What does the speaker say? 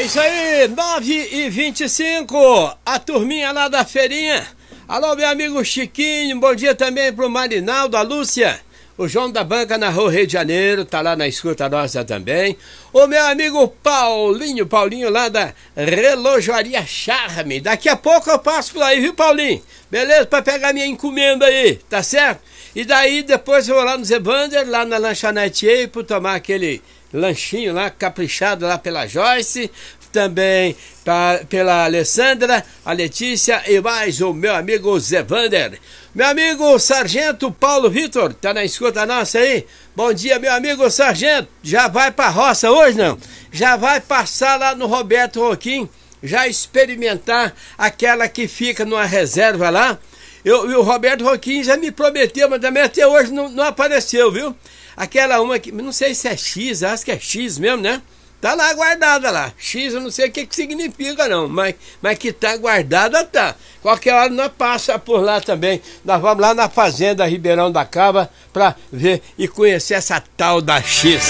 isso aí, 9h25, a turminha lá da feirinha. Alô, meu amigo Chiquinho, bom dia também pro Marinaldo, a Lúcia. O João da Banca na Rua Rio de Janeiro, tá lá na escuta nossa também. O meu amigo Paulinho lá da Relojoaria Charme. Daqui a pouco eu passo por aí, viu, Paulinho? Beleza? Pra pegar minha encomenda aí, tá certo? E daí depois eu vou lá no Zevander, lá na lanchonete aí, pra tomar aquele lanchinho lá, caprichado lá pela Joyce, também pela Alessandra, a Letícia e mais o meu amigo Zevander. Meu amigo Sargento Paulo Vitor, tá na escuta nossa aí? Bom dia, meu amigo Sargento. Já vai pra roça hoje, não? Já vai passar lá no Roberto Roquim, já experimentar aquela que fica numa reserva lá. E o Roberto Roquim já me prometeu, mas também até hoje não apareceu, viu? Aquela uma que, não sei se é X, acho que é X mesmo, né? Tá lá guardada lá. X eu não sei o que significa não, mas que tá guardada tá. Qualquer hora nós passa por lá também. Nós vamos lá na fazenda Ribeirão da Cava pra ver e conhecer essa tal da X.